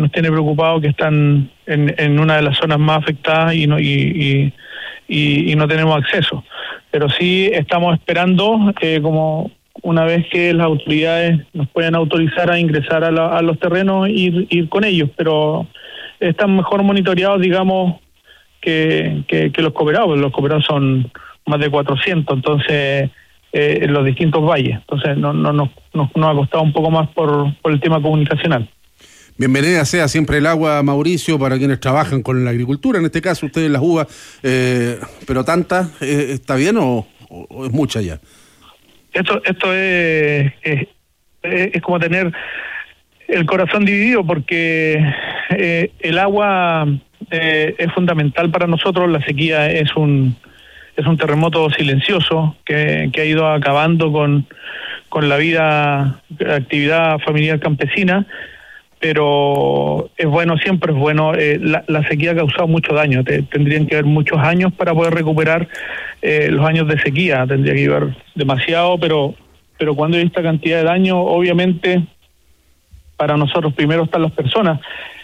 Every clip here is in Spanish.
nos tiene preocupado, que están en una de las zonas más afectadas y no tenemos acceso. Pero sí estamos esperando, como una vez que las autoridades nos puedan autorizar a ingresar a los terrenos, ir con ellos, pero están mejor monitoreados, digamos, que los cooperados. Los cooperados son más de 400, entonces, en los distintos valles. Entonces nos ha costado un poco más por el tema comunicacional. Bienvenida sea siempre el agua, Mauricio, para quienes trabajan con la agricultura, en este caso ustedes las uvas, pero ¿tanta está bien o es mucha ya? Esto es como tener el corazón dividido, porque el agua es fundamental para nosotros. La sequía es un terremoto silencioso que ha ido acabando con la vida, la actividad familiar campesina, pero es bueno, siempre es bueno. La sequía ha causado mucho daño. Tendrían que haber muchos años para poder recuperar los años de sequía. Tendría que llevar demasiado, pero cuando hay esta cantidad de daño, obviamente para nosotros primero están las personas.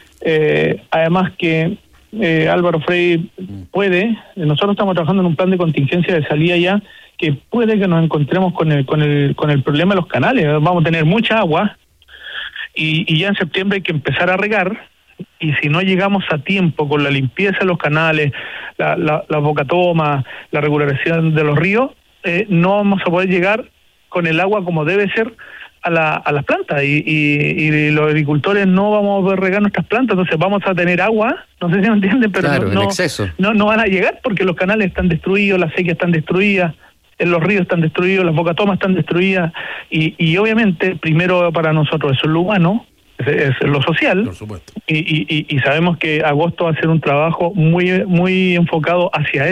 Además que Álvaro Frei nosotros estamos trabajando en un plan de contingencia de salida ya, que puede que nos encontremos con el problema de los canales. Vamos a tener mucha agua y ya en septiembre hay que empezar a regar, y si no llegamos a tiempo con la limpieza de los canales, la bocatoma, la regularización de los ríos, no vamos a poder llegar con el agua como debe ser a las plantas, y los agricultores no vamos a poder regar nuestras plantas. Entonces vamos a tener agua, no sé si me entienden, pero claro, en exceso. No van a llegar porque los canales están destruidos, las sequías están destruidas, los ríos están destruidos, las bocatomas están destruidas, y obviamente primero para nosotros eso es lo humano, es lo social. Por supuesto. Y sabemos que agosto va a ser un trabajo muy enfocado hacia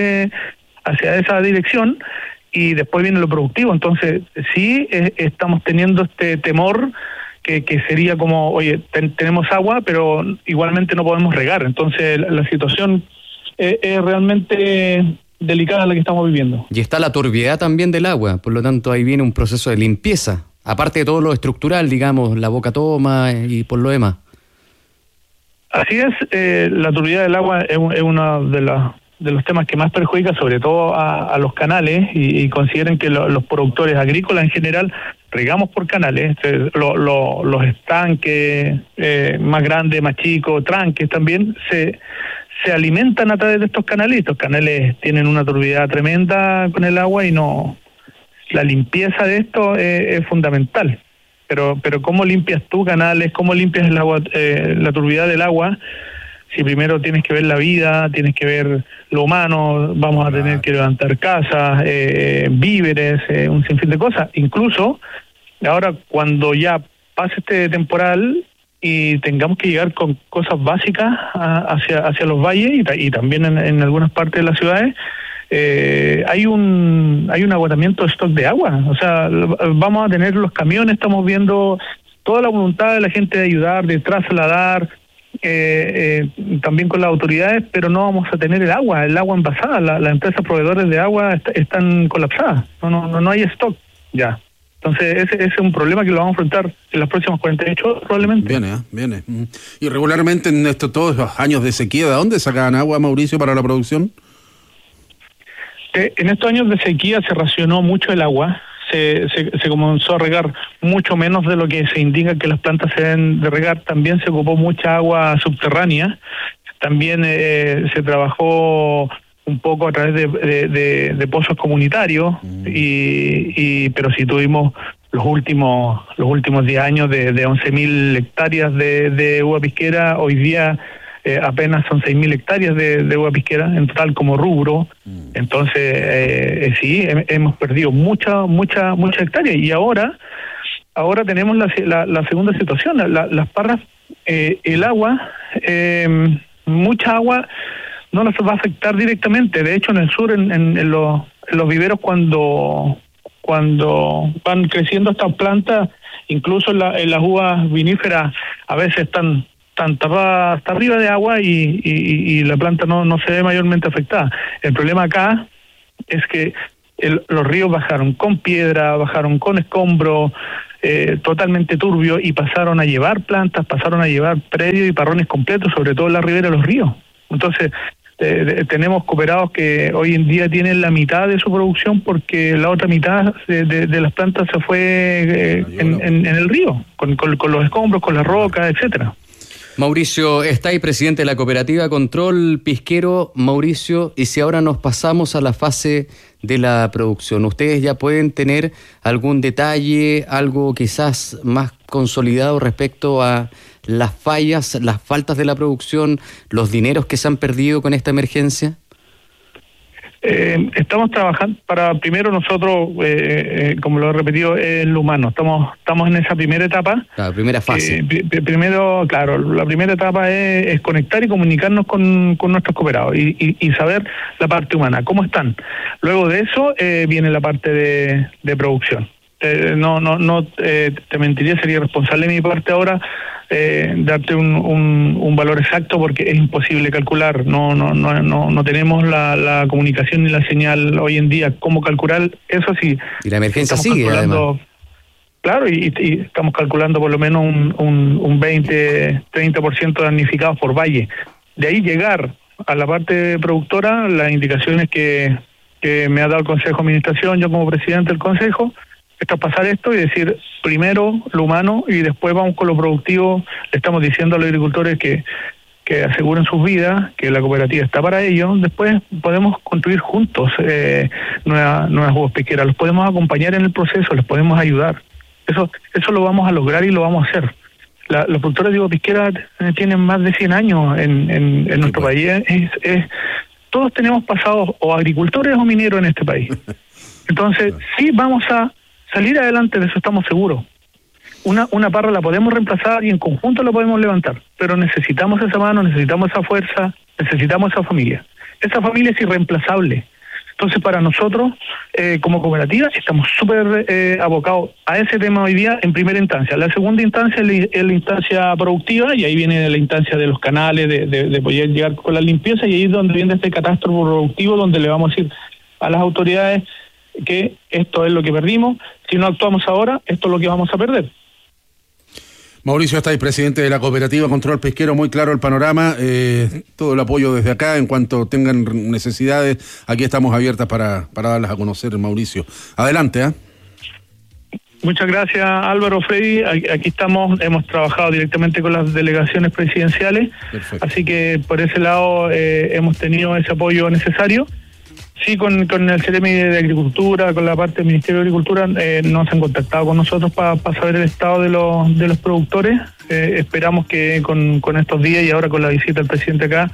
esa dirección, y después viene lo productivo. Entonces sí, estamos teniendo este temor que sería como, oye, tenemos agua, pero igualmente no podemos regar. Entonces la situación es realmente delicada la que estamos viviendo. Y está la turbiedad también del agua, por lo tanto ahí viene un proceso de limpieza, aparte de todo lo estructural, digamos, la bocatoma y por lo demás. Así es, la turbiedad del agua es uno de los temas que más perjudica, sobre todo a los canales, y consideren que los productores agrícolas en general regamos por canales. Los estanques más grandes, más chicos, tranques también, se alimentan a través de estos canales, y estos canales tienen una turbiedad tremenda con el agua, y la limpieza de esto es fundamental. Pero ¿cómo limpias tú canales? ¿Cómo limpias el agua, la turbiedad del agua? Si primero tienes que ver la vida, tienes que ver lo humano, vamos a tener que levantar casas, víveres, un sinfín de cosas. Incluso ahora, cuando ya pase este temporal y tengamos que llegar con cosas básicas hacia los valles y también en algunas partes de las ciudades, hay un agotamiento de stock de agua. O sea, vamos a tener los camiones, estamos viendo toda la voluntad de la gente de ayudar, de trasladar, también con las autoridades, pero no vamos a tener el agua envasada. Las empresas proveedores de agua están colapsadas, no hay stock ya. Entonces ese es un problema que lo vamos a enfrentar en las próximas 48 horas probablemente. Viene. Y regularmente en todos los años de sequía, ¿de dónde sacan agua, Mauricio, para la producción? En estos años de sequía se racionó mucho el agua, se comenzó a regar mucho menos de lo que se indica que las plantas se deben de regar. También se ocupó mucha agua subterránea, también se trabajó un poco a través de pozos comunitarios, pero sí tuvimos los últimos 10 años de 11.000 hectáreas de uva pisquera. Hoy día apenas son 6.000 hectáreas de uva pisquera en total como rubro. Entonces sí, hemos perdido mucha hectáreas, y ahora tenemos la segunda situación. Las parras, el agua, mucha agua no nos va a afectar directamente. De hecho, en el sur, en los viveros, cuando van creciendo estas plantas, incluso en las uvas viníferas, a veces están tapadas hasta arriba de agua, y la planta no se ve mayormente afectada. El problema acá es que los ríos bajaron con piedra, bajaron con escombros, totalmente turbio y pasaron a llevar plantas, pasaron a llevar predios y parrones completos, sobre todo en la ribera de los ríos. Entonces, tenemos cooperados que hoy en día tienen la mitad de su producción porque la otra mitad de las plantas se fue en el río, con los escombros, con las rocas, etcétera. Mauricio Estay, presidente de la Cooperativa Control Pisquero. Mauricio, y si ahora nos pasamos a la fase de la producción, ¿ustedes ya pueden tener algún detalle, algo quizás más consolidado respecto a las fallas, las faltas de la producción, los dineros que se han perdido con esta emergencia? Estamos trabajando para primero nosotros, como lo he repetido, en lo humano. Estamos en esa primera etapa. La primera fase. Primero, claro, la primera etapa es conectar y comunicarnos con nuestros cooperados y saber la parte humana, cómo están. Luego de eso viene la parte de producción. No te mentiría, sería responsable de mi parte ahora darte un valor exacto porque es imposible calcular. No tenemos la comunicación ni la señal hoy en día. ¿Cómo calcular eso? Sí. Y la emergencia sigue, además. Claro, y estamos calculando por lo menos un 20-30% de damnificados por valle. De ahí llegar a la parte productora, las indicaciones que me ha dado el Consejo de Administración, yo como presidente del Consejo, es pasar esto y decir primero lo humano y después vamos con lo productivo. Le estamos diciendo a los agricultores que aseguren sus vidas, que la cooperativa está para ello. Después podemos construir juntos nuevas uvas pesqueras, los podemos acompañar en el proceso, les podemos ayudar. Eso lo vamos a lograr y lo vamos a hacer. Los productores de uvas pesqueras tienen más de 100 años en nuestro país. Todos tenemos pasados o agricultores o mineros en este país. Entonces, sí vamos a salir adelante, de eso estamos seguros. Una parra la podemos reemplazar y en conjunto la podemos levantar, pero necesitamos esa mano, necesitamos esa fuerza, necesitamos esa familia. Esa familia es irreemplazable. Entonces, para nosotros, como cooperativa, estamos súper abocados a ese tema hoy día en primera instancia. La segunda instancia es la instancia productiva, y ahí viene la instancia de los canales, de poder llegar con la limpieza, y ahí es donde viene este catastro productivo, donde le vamos a decir a las autoridades que esto es lo que perdimos, si no actuamos ahora, esto es lo que vamos a perder. Mauricio Estay, presidente de la Cooperativa Control Pesquero, muy claro el panorama, todo el apoyo desde acá, en cuanto tengan necesidades, aquí estamos abiertas para darlas a conocer, Mauricio. Adelante, Muchas gracias, Álvaro, Freddy. Aquí estamos, hemos trabajado directamente con las delegaciones presidenciales. Perfecto. Así que por ese lado hemos tenido ese apoyo necesario. Sí, con el CEREMI de Agricultura, con la parte del Ministerio de Agricultura, nos han contactado con nosotros para saber el estado de los productores. Esperamos que con estos días y ahora con la visita del presidente acá,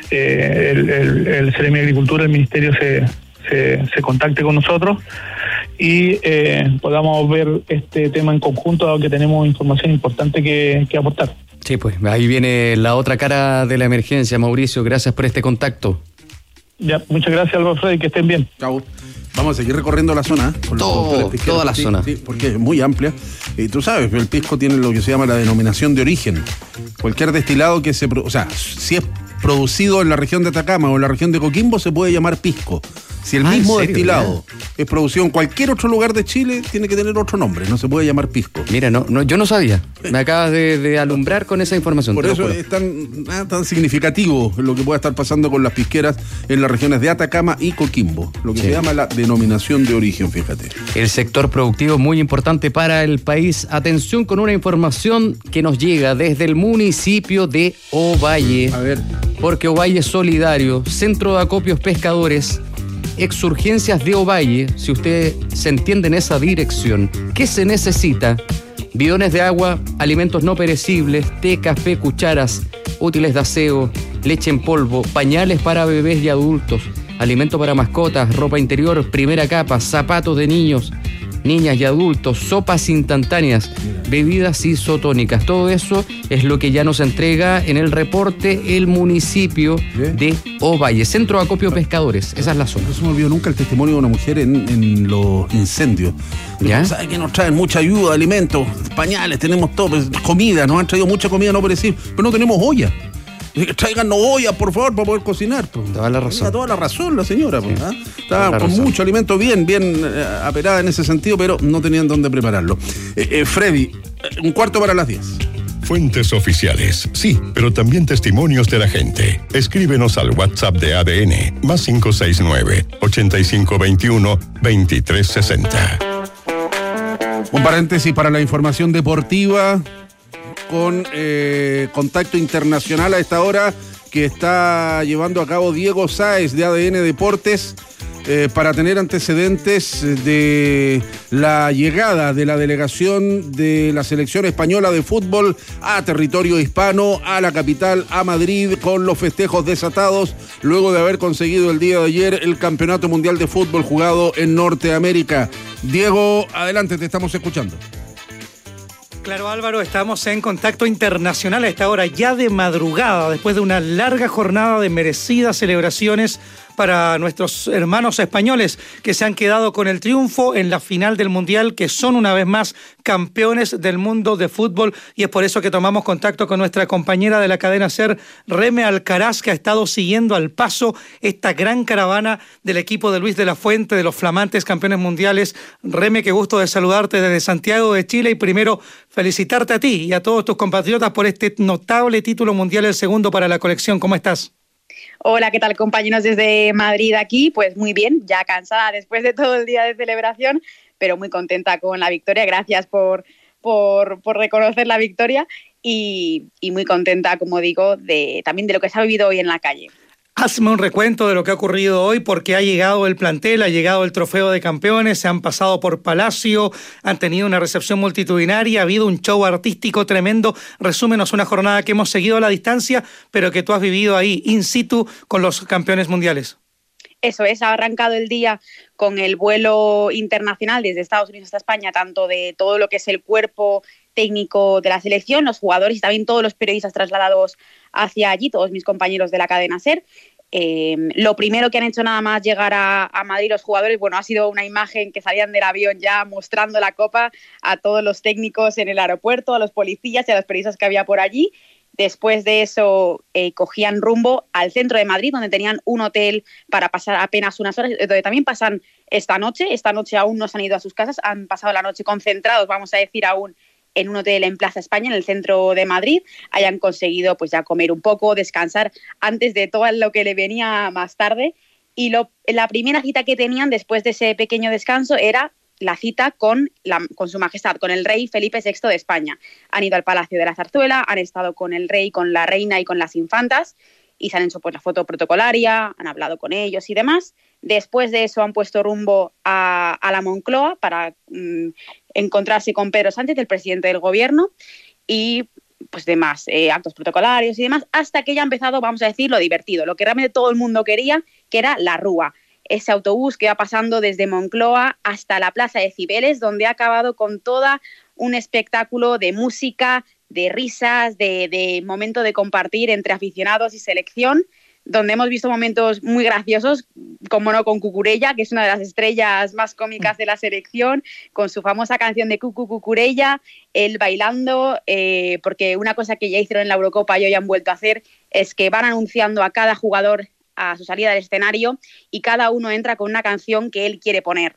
el CEREMI de Agricultura, el Ministerio se contacte con nosotros y podamos ver este tema en conjunto, dado que tenemos información importante que aportar. Sí, pues ahí viene la otra cara de la emergencia. Mauricio, gracias por este contacto. Ya, muchas gracias, Álvaro, Freddy, que estén bien. Chau. Vamos a seguir recorriendo la zona. Con toda la zona. Sí, porque es muy amplia. Y tú sabes, el pisco tiene lo que se llama la denominación de origen. Cualquier destilado que si es producido en la región de Atacama o en la región de Coquimbo, se puede llamar pisco. Si el mismo destilado es producido en cualquier otro lugar de Chile, tiene que tener otro nombre, no se puede llamar pisco. Mira, yo no sabía. Me acabas de alumbrar con esa información. Por eso es tan significativo lo que pueda estar pasando con las pisqueras en las regiones de Atacama y Coquimbo, lo que se llama la denominación de origen, fíjate. El sector productivo muy importante para el país. Atención con una información que nos llega desde el municipio de Ovalle. A ver. Porque Ovalle Solidario, Centro de Acopios Pescadores, Exurgencias de Ovalle, si usted se entiende en esa dirección, ¿qué se necesita? Bidones de agua, alimentos no perecibles, té, café, cucharas, útiles de aseo, leche en polvo, pañales para bebés y adultos, alimento para mascotas, ropa interior, primera capa, zapatos de niños, niñas y adultos, sopas instantáneas, bebidas isotónicas. Todo eso es lo que ya nos entrega en el reporte el municipio de Ovalle. Centro de Acopio Pescadores, esa es la zona. No se me olvidó nunca el testimonio de una mujer en los incendios. ¿Ya? ¿Sabe que nos traen mucha ayuda, alimentos, pañales, tenemos todo, comida, nos han traído mucha comida no perecible, pero no tenemos olla. Tráiganos ollas, por favor, para poder cocinar. Pues. Toda la razón. Tenía toda la razón la señora. Pues, ¿ah? Estaba con razón. mucho alimento bien aperada en ese sentido, pero no tenían dónde prepararlo. Freddy, 9:45. Fuentes oficiales, sí, pero también testimonios de la gente. Escríbenos al WhatsApp de ADN, más 569-8521-2360. Un paréntesis para la información deportiva con contacto internacional a esta hora que está llevando a cabo Diego Sáez de ADN Deportes para tener antecedentes de la llegada de la delegación de la selección española de fútbol a territorio hispano, a la capital, a Madrid, con los festejos desatados luego de haber conseguido el día de ayer el Campeonato Mundial de Fútbol jugado en Norteamérica. Diego, adelante, te estamos escuchando. Claro, Álvaro, estamos en contacto internacional a esta hora, ya de madrugada, después de una larga jornada de merecidas celebraciones para nuestros hermanos españoles que se han quedado con el triunfo en la final del Mundial, que son una vez más campeones del mundo de fútbol, y es por eso que tomamos contacto con nuestra compañera de la cadena SER, Reme Alcaraz, que ha estado siguiendo al paso esta gran caravana del equipo de Luis de la Fuente, de los flamantes campeones mundiales. Reme, qué gusto de saludarte desde Santiago de Chile, y primero felicitarte a ti y a todos tus compatriotas por este notable título mundial, el segundo para la colección. ¿Cómo estás? Hola, ¿qué tal, compañeros desde Madrid aquí? Pues muy bien, ya cansada después de todo el día de celebración, pero muy contenta con la victoria. Gracias por reconocer la victoria y muy contenta, como digo, también de lo que se ha vivido hoy en la calle. Hazme un recuento de lo que ha ocurrido hoy, porque ha llegado el plantel, ha llegado el trofeo de campeones, se han pasado por Palacio, han tenido una recepción multitudinaria, ha habido un show artístico tremendo. Resúmenos una jornada que hemos seguido a la distancia, pero que tú has vivido ahí, in situ, con los campeones mundiales. Eso es, ha arrancado el día con el vuelo internacional desde Estados Unidos hasta España, tanto de todo lo que es el cuerpo técnico de la selección, los jugadores y también todos los periodistas trasladados hacia allí, todos mis compañeros de la cadena SER. Lo primero que han hecho nada más llegar a Madrid los jugadores, bueno, ha sido una imagen que salían del avión ya mostrando la copa a todos los técnicos en el aeropuerto, a los policías y a los periodistas que había por allí. Después de eso cogían rumbo al centro de Madrid, donde tenían un hotel para pasar apenas unas horas, donde también pasan esta noche. Esta noche aún no se han ido a sus casas, han pasado la noche concentrados, vamos a decir, aún en un hotel en Plaza España, en el centro de Madrid. Hayan conseguido pues ya comer un poco, descansar antes de todo lo que le venía más tarde. Y la primera cita que tenían después de ese pequeño descanso era la cita con su majestad, con el rey Felipe VI de España. Han ido al Palacio de la Zarzuela, han estado con el rey, con la reina y con las infantas, y se han hecho pues la foto protocolaria, han hablado con ellos y demás. Después de eso han puesto rumbo a la Moncloa para encontrarse con Pedro Sánchez, el presidente del gobierno, y pues demás actos protocolarios y demás, hasta que ya ha empezado, vamos a decir, lo divertido, lo que realmente todo el mundo quería, que era la Rúa. Ese autobús que va pasando desde Moncloa hasta la Plaza de Cibeles, donde ha acabado con todo un espectáculo de música, de risas, de momento de compartir entre aficionados y selección, donde hemos visto momentos muy graciosos, como no con Cucurella, que es una de las estrellas más cómicas de la selección, con su famosa canción de Cucu Cucurella, él bailando, porque una cosa que ya hicieron en la Eurocopa y hoy han vuelto a hacer es que van anunciando a cada jugador a su salida del escenario y cada uno entra con una canción que él quiere poner.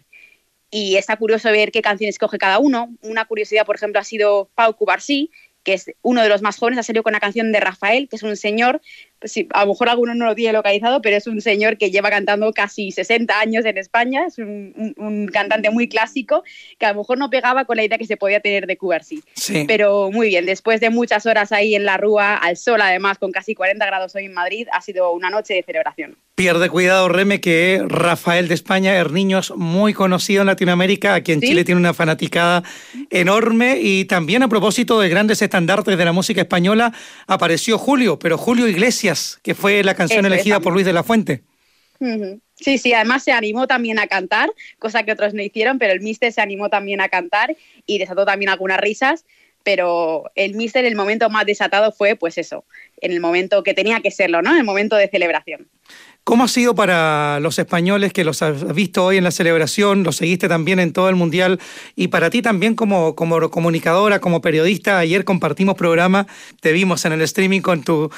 Y está curioso ver qué canción escoge cada uno. Una curiosidad, por ejemplo, ha sido Pau Cubarsí, que es uno de los más jóvenes, ha salido con una canción de Rafael, que es un señor, pues sí, a lo mejor alguno no lo tiene localizado, pero es un señor que lleva cantando casi 60 años en España, es un cantante muy clásico, que a lo mejor no pegaba con la idea que se podía tener de Cubarsí. Sí. Pero muy bien, después de muchas horas ahí en la Rúa, al sol además, con casi 40 grados hoy en Madrid, ha sido una noche de celebración. Pierde cuidado, Reme, que Rafael de España, Herniño, es muy conocido en Latinoamérica. Aquí en Chile tiene una fanaticada enorme. Y también a propósito de grandes estandartes de la música española, apareció Julio, pero Julio Iglesias, que fue la canción elegida por Luis de la Fuente. Sí, además se animó también a cantar, cosa que otros no hicieron, pero el míster se animó también a cantar y desató también algunas risas. Pero el míster, el momento más desatado fue, pues eso, en el momento que tenía que serlo, ¿no? En el momento de celebración. ¿Cómo ha sido para los españoles que los has visto hoy en la celebración? Los seguiste también en todo el Mundial. Y para ti también como comunicadora, como periodista, ayer compartimos programa, te vimos en el streaming con tu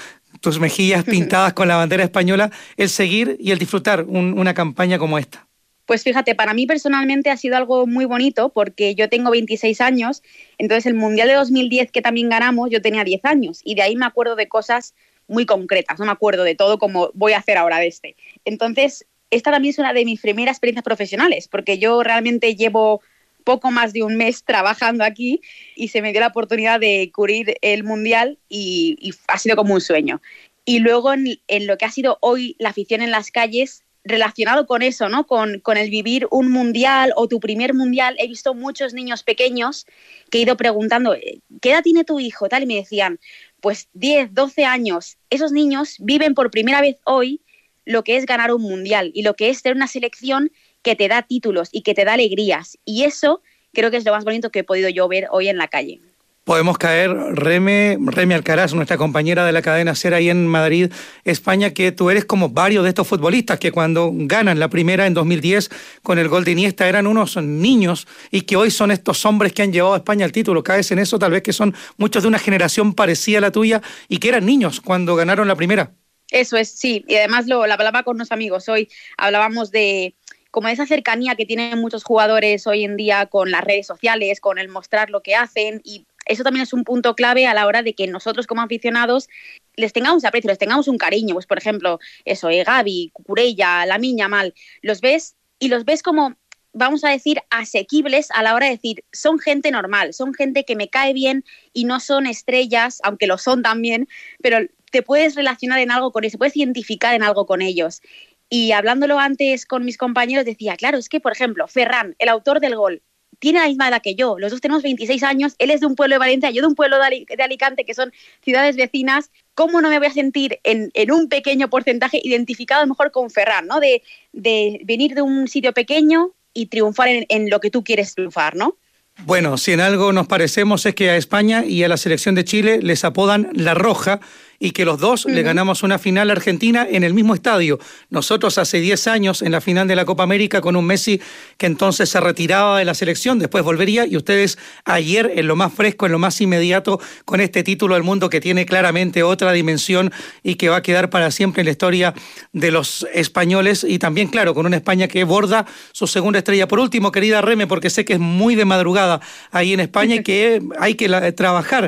tus mejillas pintadas con la bandera española, el seguir y el disfrutar una campaña como esta? Pues fíjate, para mí personalmente ha sido algo muy bonito porque yo tengo 26 años, entonces el Mundial de 2010 que también ganamos, yo tenía 10 años y de ahí me acuerdo de cosas muy concretas, no me acuerdo de todo como voy a hacer ahora de este. Entonces, esta también es una de mis primeras experiencias profesionales porque yo realmente llevo poco más de un mes trabajando aquí y se me dio la oportunidad de cubrir el Mundial y ha sido como un sueño. Y luego en lo que ha sido hoy la afición en las calles, relacionado con eso, ¿no? Con el vivir un mundial o tu primer mundial, he visto muchos niños pequeños que he ido preguntando, ¿qué edad tiene tu hijo? Tal, y me decían, pues 10, 12 años. Esos niños viven por primera vez hoy lo que es ganar un mundial y lo que es tener una selección que te da títulos y que te da alegrías. Y eso creo que es lo más bonito que he podido yo ver hoy en la calle. Podemos caer, Reme Alcaraz, nuestra compañera de la cadena SER ahí en Madrid, España, que tú eres como varios de estos futbolistas que cuando ganan la primera en 2010 con el gol de Iniesta eran unos niños y que hoy son estos hombres que han llevado a España al título. ¿Caes en eso? Tal vez que son muchos de una generación parecida a la tuya y que eran niños cuando ganaron la primera. Eso es, sí. Y además lo hablaba con unos amigos hoy. Hablábamos de como esa cercanía que tienen muchos jugadores hoy en día con las redes sociales, con el mostrar lo que hacen, y eso también es un punto clave a la hora de que nosotros como aficionados les tengamos aprecio, les tengamos un cariño. Pues por ejemplo, eso, Gavi, Cucurella, Lamine Yamal, los ves como, vamos a decir, asequibles a la hora de decir, son gente normal, son gente que me cae bien y no son estrellas, aunque lo son también, pero te puedes relacionar en algo con ellos, puedes identificar en algo con ellos. Y hablándolo antes con mis compañeros decía, claro, es que por ejemplo, Ferran, el autor del gol, tiene la misma edad que yo, los dos tenemos 26 años, él es de un pueblo de Valencia, yo de un pueblo de Alicante, que son ciudades vecinas. ¿Cómo no me voy a sentir en un pequeño porcentaje identificado a lo mejor con Ferran, ¿no? De venir de un sitio pequeño y triunfar en lo que tú quieres triunfar, ¿no? Bueno, si en algo nos parecemos es que a España y a la selección de Chile les apodan La Roja y que los dos le ganamos una final a Argentina en el mismo estadio. Nosotros hace 10 años en la final de la Copa América con un Messi que entonces se retiraba de la selección, después volvería, y ustedes ayer en lo más fresco, en lo más inmediato, con este título del mundo que tiene claramente otra dimensión y que va a quedar para siempre en la historia de los españoles, y también, claro, con una España que borda su segunda estrella. Por último, querida Reme, porque sé que es muy de madrugada ahí en España y que hay que trabajar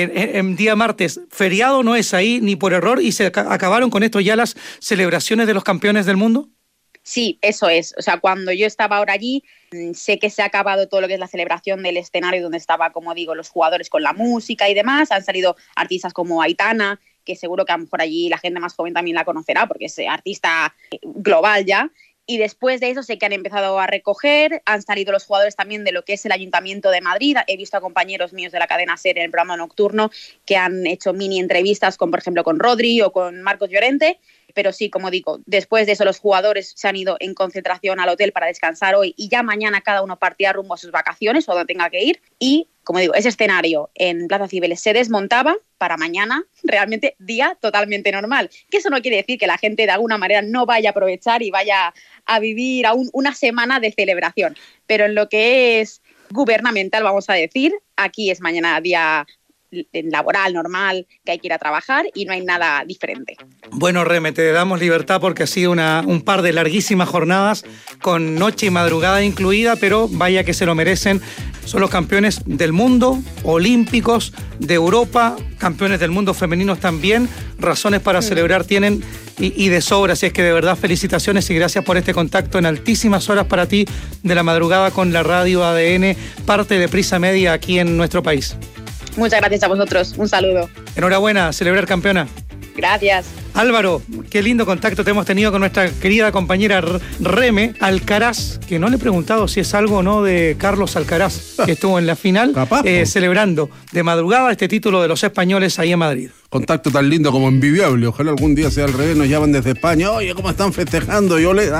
en día martes, feriado no es ahí ni por error, y se acabaron con esto ya las celebraciones de los campeones del mundo. Sí, eso es. O sea, cuando yo estaba ahora allí, sé que se ha acabado todo lo que es la celebración del escenario donde estaba, como digo, los jugadores con la música y demás. Han salido artistas como Aitana, que seguro que a lo mejor allí la gente más joven también la conocerá porque es artista global ya. Y después de eso sé que han empezado a recoger, han salido los jugadores también de lo que es el Ayuntamiento de Madrid. He visto a compañeros míos de la cadena SER en el programa nocturno que han hecho mini entrevistas con, por ejemplo, con Rodri o con Marcos Llorente. Pero sí, como digo, después de eso los jugadores se han ido en concentración al hotel para descansar hoy y ya mañana cada uno partirá rumbo a sus vacaciones o donde tenga que ir. Y, como digo, ese escenario en Plaza Cibeles se desmontaba para mañana, realmente día totalmente normal. Que eso no quiere decir que la gente de alguna manera no vaya a aprovechar y vaya a vivir aún una semana de celebración. Pero en lo que es gubernamental, vamos a decir, aquí es mañana día laboral, normal, que hay que ir a trabajar y no hay nada diferente. Bueno, Reme, te damos libertad porque ha sido un par de larguísimas jornadas con noche y madrugada incluida, pero vaya que se lo merecen. Son los campeones del mundo, olímpicos, de Europa, campeones del mundo femeninos también. Razones para celebrar tienen y de sobra, así es que de verdad felicitaciones y gracias por este contacto en altísimas horas para ti de la madrugada con la radio ADN, parte de Prisa Media aquí en nuestro país. Muchas gracias a vosotros. Un saludo. Enhorabuena, celebrar campeona. Gracias. Álvaro, qué lindo contacto te hemos tenido con nuestra querida compañera Reme Alcaraz, que no le he preguntado si es algo o no de Carlos Alcaraz, que estuvo en la final celebrando de madrugada este título de los españoles ahí en Madrid. Contacto tan lindo como envidiable. Ojalá algún día sea al revés, nos llaman desde España. Oye, ¿cómo están festejando?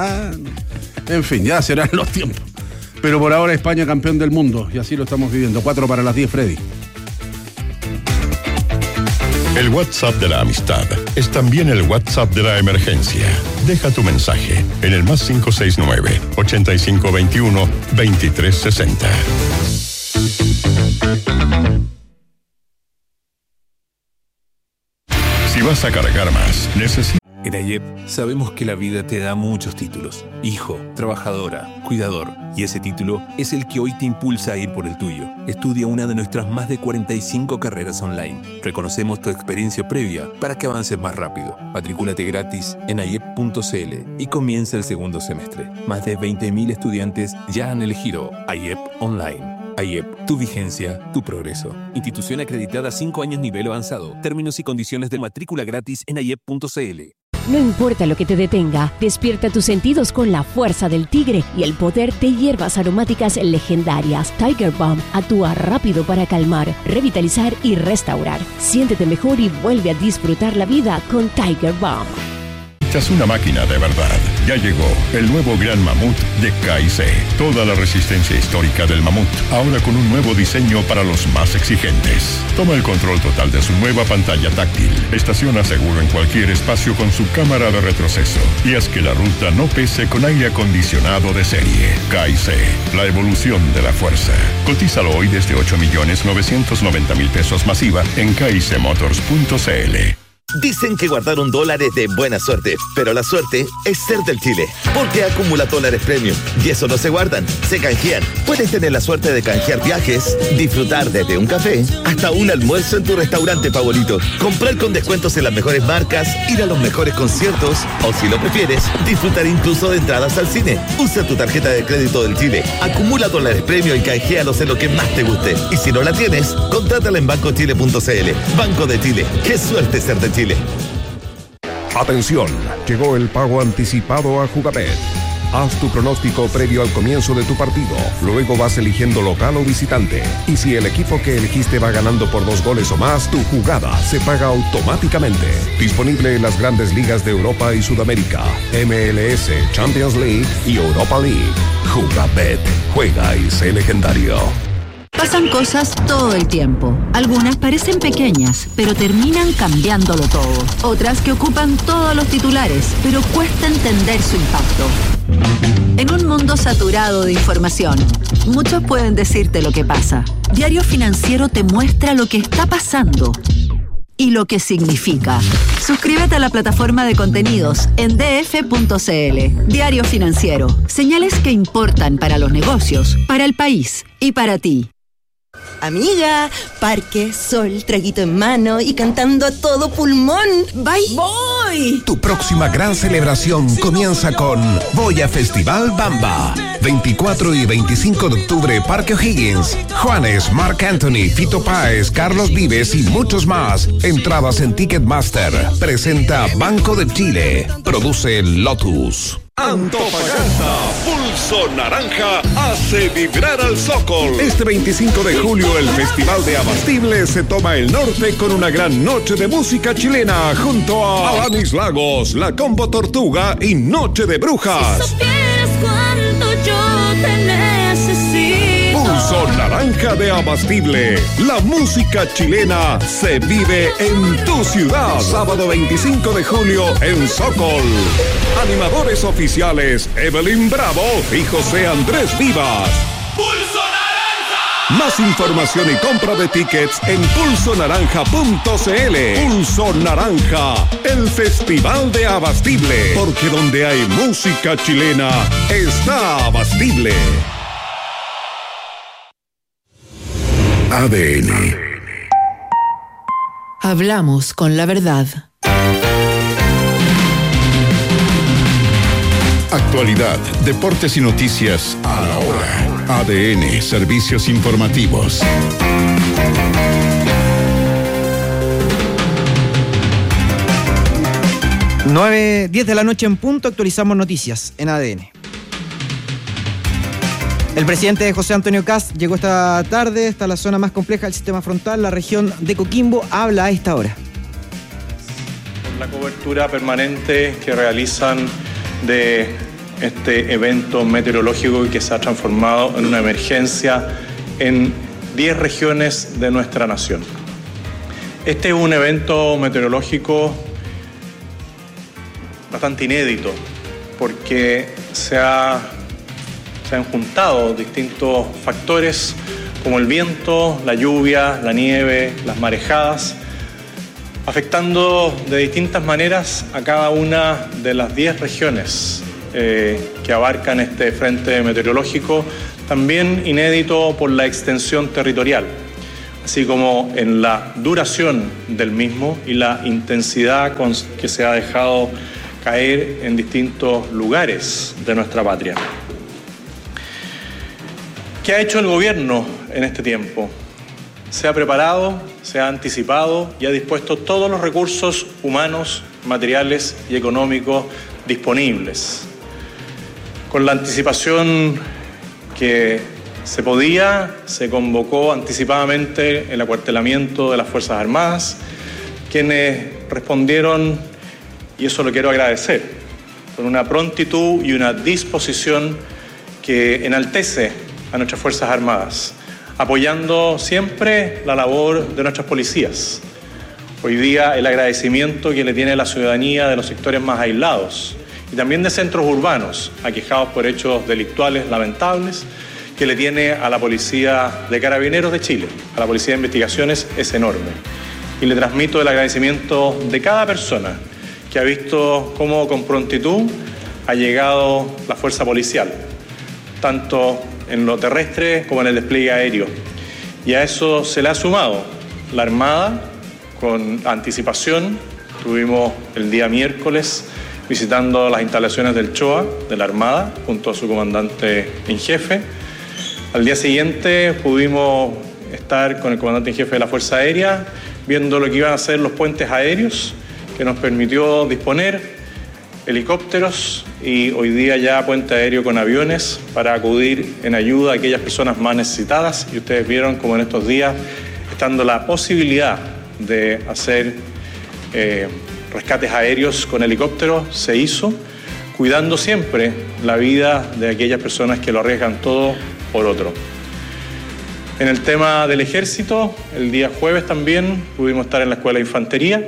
En fin, ya serán los tiempos. Pero por ahora España campeón del mundo y así lo estamos viviendo. 4 para las 10, Freddy. El WhatsApp de la amistad es también el WhatsApp de la emergencia. Deja tu mensaje en el más 569-8521-2360. Si vas a cargar más, necesitas... En AIEP sabemos que la vida te da muchos títulos. Hijo, trabajadora, cuidador. Y ese título es el que hoy te impulsa a ir por el tuyo. Estudia una de nuestras más de 45 carreras online. Reconocemos tu experiencia previa para que avances más rápido. Matricúlate gratis en aiep.cl y comienza el segundo semestre. Más de 20.000 estudiantes ya han elegido AIEP Online. AIEP, tu vigencia, tu progreso. Institución acreditada 5 años nivel avanzado. Términos y condiciones de matrícula gratis en aiep.cl. No importa lo que te detenga, despierta tus sentidos con la fuerza del tigre y el poder de hierbas aromáticas legendarias. Tiger Balm actúa rápido para calmar, revitalizar y restaurar. Siéntete mejor y vuelve a disfrutar la vida con Tiger Balm. Es una máquina de verdad. Ya llegó el nuevo Gran Mamut de KIC. Toda la resistencia histórica del Mamut, ahora con un nuevo diseño para los más exigentes. Toma el control total de su nueva pantalla táctil. Estaciona seguro en cualquier espacio con su cámara de retroceso. Y haz que la ruta no pese con aire acondicionado de serie. KIC, la evolución de la fuerza. Cotízalo hoy desde 8.990.000 pesos masiva en kicmotors.cl. Dicen que guardaron dólares de buena suerte, pero la suerte es ser del Chile, porque acumula dólares premium y eso no se guardan, se canjean. Puedes tener la suerte de canjear viajes, disfrutar desde un café hasta un almuerzo en tu restaurante favorito, comprar con descuentos en las mejores marcas, ir a los mejores conciertos o, si lo prefieres, disfrutar incluso de entradas al cine. Usa tu tarjeta de crédito del Chile, acumula dólares premium y canjealos en lo que más te guste. Y si no la tienes, contrátala en bancochile.cl. Banco de Chile, qué suerte ser de Chile. Atención, llegó el pago anticipado a Jugabet. Haz tu pronóstico previo al comienzo de tu partido. Luego vas eligiendo local o visitante. Y si el equipo que elegiste va ganando por 2 goles o más, tu jugada se paga automáticamente. Disponible en las grandes ligas de Europa y Sudamérica, MLS, Champions League y Europa League. Jugabet, juega y sé legendario. Pasan cosas todo el tiempo. Algunas parecen pequeñas, pero terminan cambiándolo todo. Otras que ocupan todos los titulares, pero cuesta entender su impacto. En un mundo saturado de información, muchos pueden decirte lo que pasa. Diario Financiero te muestra lo que está pasando y lo que significa. Suscríbete a la plataforma de contenidos en df.cl. Diario Financiero. Señales que importan para los negocios, para el país y para ti. Amiga, parque, sol, traguito en mano y cantando a todo pulmón. ¡Voy! Tu próxima gran celebración comienza con Voy Festival Bamba. 24 y 25 de octubre, Parque O'Higgins. Juanes, Marc Anthony, Fito Páez, Carlos Vives y muchos más. Entradas en Ticketmaster. Presenta Banco de Chile. Produce Lotus. Antofagasta, Pulso Naranja hace vibrar al Sokol. Este 25 de julio el Festival de Abastible se toma el norte con una gran noche de música chilena junto a Alanis Lagos, La Combo Tortuga y Noche de Brujas. Si supieras cuánto yo te necesito. Pulso Naranja de Abastible. La música chilena se vive en tu ciudad. Sábado 25 de julio en Sokol. Animadores oficiales Evelyn Bravo y José Andrés Vivas. ¡Pulso Naranja! Más información y compra de tickets en pulsonaranja.cl. Pulso Naranja, el Festival de Abastible. Porque donde hay música chilena, está Abastible. ADN. Hablamos con la verdad. Actualidad, deportes y noticias a la hora. ADN, servicios informativos. 9:10 de la noche en punto, actualizamos noticias en ADN. El presidente José Antonio Kast llegó esta tarde hasta la zona más compleja del sistema frontal, la región de Coquimbo. Habla a esta hora. La cobertura permanente que realizan de este evento meteorológico que se ha transformado en una emergencia en 10 regiones de nuestra nación. Este es un evento meteorológico bastante inédito porque se han juntado distintos factores como el viento, la lluvia, la nieve, las marejadas, afectando de distintas maneras a cada una de las 10 regiones que abarcan este frente meteorológico, también inédito por la extensión territorial, así como en la duración del mismo y la intensidad con que se ha dejado caer en distintos lugares de nuestra patria. ¿Qué ha hecho el gobierno en este tiempo? Se ha preparado, se ha anticipado y ha dispuesto todos los recursos humanos, materiales y económicos disponibles. Con la anticipación que se podía, se convocó anticipadamente el acuartelamiento de las Fuerzas Armadas, quienes respondieron, y eso lo quiero agradecer, con una prontitud y una disposición que enaltece a nuestras Fuerzas Armadas, apoyando siempre la labor de nuestras policías. Hoy día el agradecimiento que le tiene la ciudadanía de los sectores más aislados y también de centros urbanos aquejados por hechos delictuales lamentables que le tiene a la Policía de Carabineros de Chile, a la Policía de Investigaciones, es enorme. Y le transmito el agradecimiento de cada persona que ha visto cómo con prontitud ha llegado la fuerza policial, tanto en lo terrestre como en el despliegue aéreo. Y a eso se le ha sumado la Armada con anticipación. Estuvimos el día miércoles visitando las instalaciones del CHOA, de la Armada, junto a su comandante en jefe. Al día siguiente pudimos estar con el comandante en jefe de la Fuerza Aérea, viendo lo que iban a ser los puentes aéreos, que nos permitió disponer helicópteros y hoy día ya puente aéreo con aviones para acudir en ayuda a aquellas personas más necesitadas. Y ustedes vieron como en estos días, estando la posibilidad de hacer rescates aéreos con helicópteros, se hizo, cuidando siempre la vida de aquellas personas que lo arriesgan todo por otro. En el tema del ejército, el día jueves también pudimos estar en la Escuela de Infantería,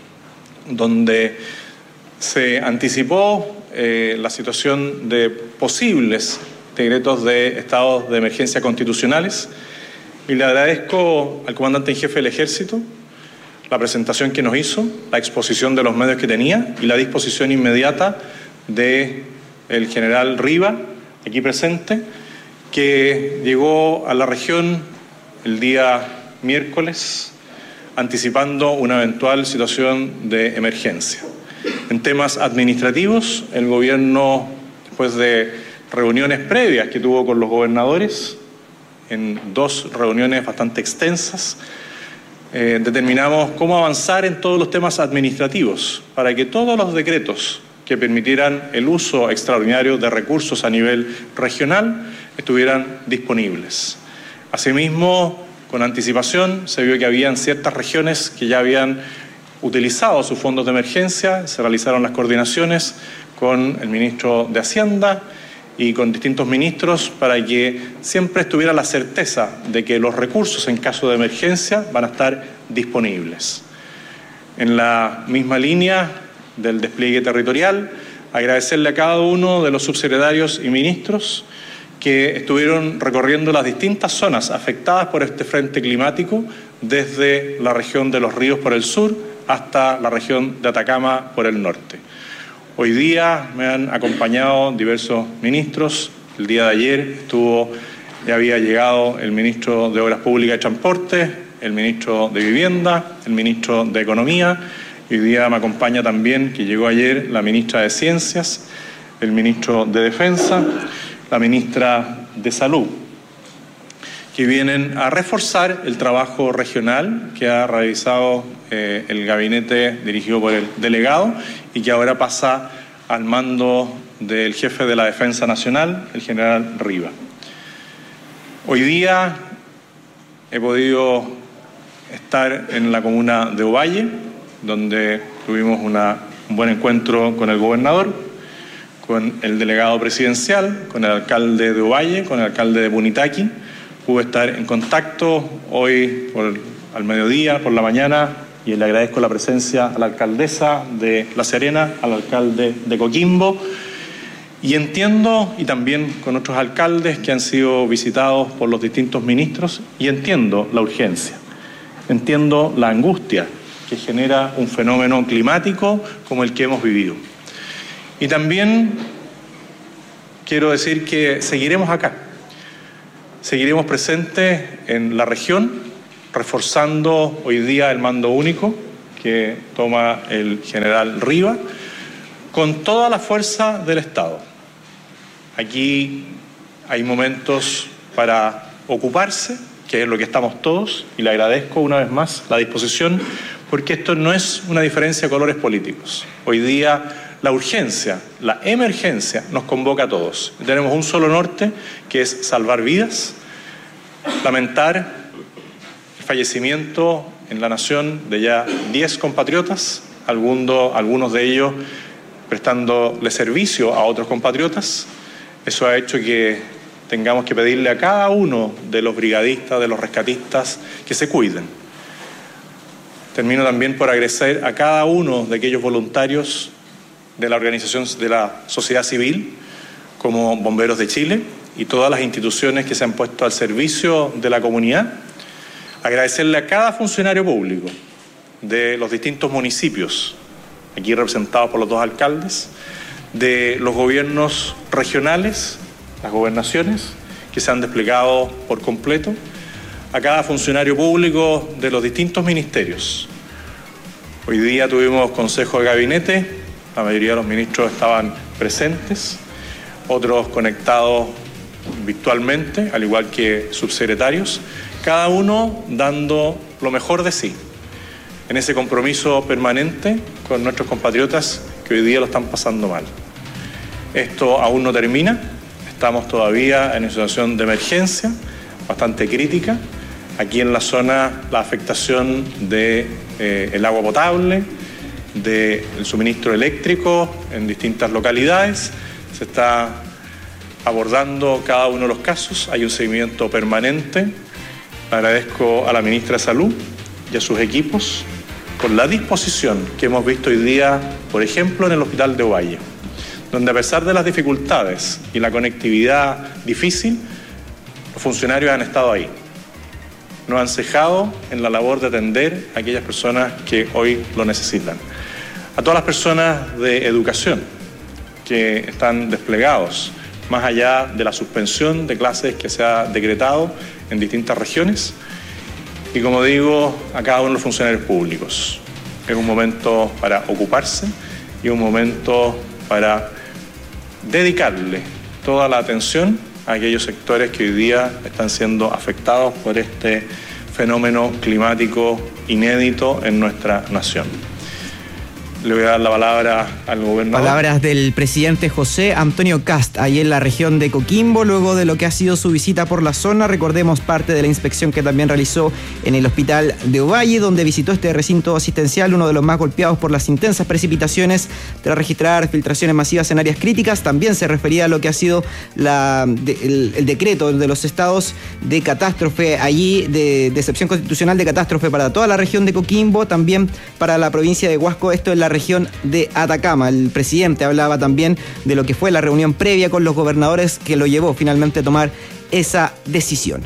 donde se anticipó la situación de posibles decretos de estados de emergencia constitucionales, y le agradezco al comandante en jefe del ejército la presentación que nos hizo, la exposición de los medios que tenía y la disposición inmediata del general Riva, aquí presente, que llegó a la región el día miércoles anticipando una eventual situación de emergencia. En temas administrativos, el gobierno, después de reuniones previas que tuvo con los gobernadores, en 2 reuniones bastante extensas, determinamos cómo avanzar en todos los temas administrativos para que todos los decretos que permitieran el uso extraordinario de recursos a nivel regional estuvieran disponibles. Asimismo, con anticipación, se vio que habían ciertas regiones que ya habían utilizado sus fondos de emergencia, se realizaron las coordinaciones con el ministro de Hacienda y con distintos ministros para que siempre estuviera la certeza de que los recursos en caso de emergencia van a estar disponibles. En la misma línea del despliegue territorial, agradecerle a cada uno de los subsecretarios y ministros que estuvieron recorriendo las distintas zonas afectadas por este frente climático, desde la región de Los Ríos por el sur hasta la región de Atacama por el norte. Hoy día me han acompañado diversos ministros. El día de ayer ya había llegado el ministro de Obras Públicas y Transporte, el ministro de Vivienda, el ministro de Economía. Hoy día me acompaña también, que llegó ayer, la ministra de Ciencias, el ministro de Defensa, la ministra de Salud, que vienen a reforzar el trabajo regional que ha realizado el gabinete dirigido por el delegado y que ahora pasa al mando del jefe de la Defensa Nacional, el general Riva. Hoy día he podido estar en la comuna de Ovalle, donde tuvimos un buen encuentro con el gobernador, con el delegado presidencial, con el alcalde de Ovalle, con el alcalde de Punitaqui. Pude estar en contacto hoy al mediodía, por la mañana, y le agradezco la presencia a la alcaldesa de La Serena, al alcalde de Coquimbo, y entiendo, y también con otros alcaldes que han sido visitados por los distintos ministros, y entiendo la urgencia, entiendo la angustia que genera un fenómeno climático como el que hemos vivido. Y también quiero decir que seguiremos acá, seguiremos presentes en la región, reforzando hoy día el mando único que toma el general Riva, con toda la fuerza del Estado. Aquí hay momentos para ocuparse, que es lo que estamos todos, y le agradezco una vez más la disposición, porque esto no es una diferencia de colores políticos. Hoy día la urgencia, la emergencia nos convoca a todos. Tenemos un solo norte, que es salvar vidas, lamentar el fallecimiento en la nación de ya 10 compatriotas, algunos de ellos prestándole servicio a otros compatriotas. Eso ha hecho que tengamos que pedirle a cada uno de los brigadistas, de los rescatistas, que se cuiden. Termino también por agradecer a cada uno de aquellos voluntarios de la organización de la sociedad civil, como Bomberos de Chile y todas las instituciones que se han puesto al servicio de la comunidad. Agradecerle a cada funcionario público de los distintos municipios, aquí representados por los 2 alcaldes, de los gobiernos regionales, las gobernaciones, que se han desplegado por completo, a cada funcionario público de los distintos ministerios. Hoy día tuvimos consejo de gabinete, la mayoría de los ministros estaban presentes, otros conectados virtualmente, al igual que subsecretarios, cada uno dando lo mejor de sí, en ese compromiso permanente con nuestros compatriotas que hoy día lo están pasando mal. Esto aún no termina, estamos todavía en una situación de emergencia bastante crítica. Aquí en la zona la afectación del agua potable, del suministro eléctrico en distintas localidades, se está abordando cada uno de los casos, hay un seguimiento permanente. Agradezco a la ministra de Salud y a sus equipos por la disposición que hemos visto hoy día, por ejemplo, en el hospital de Ovalle, donde a pesar de las dificultades y la conectividad difícil, los funcionarios han estado ahí. No han cejado en la labor de atender a aquellas personas que hoy lo necesitan. A todas las personas de educación que están desplegados, más allá de la suspensión de clases que se ha decretado en distintas regiones, y como digo, a cada uno de los funcionarios públicos. Es un momento para ocuparse y un momento para dedicarle toda la atención a aquellos sectores que hoy día están siendo afectados por este fenómeno climático inédito en nuestra nación. Le voy a dar la palabra al gobernador. Palabras del presidente José Antonio Kast, ahí en la región de Coquimbo, luego de lo que ha sido su visita por la zona. Recordemos parte de la inspección que también realizó en el hospital de Ovalle, donde visitó este recinto asistencial, uno de los más golpeados por las intensas precipitaciones, tras registrar filtraciones masivas en áreas críticas. También se refería a lo que ha sido el decreto de los estados de catástrofe allí, de excepción constitucional de catástrofe para toda la región de Coquimbo, también para la provincia de Huasco, esto en la región de Atacama. El presidente hablaba también de lo que fue la reunión previa con los gobernadores que lo llevó finalmente a tomar esa decisión.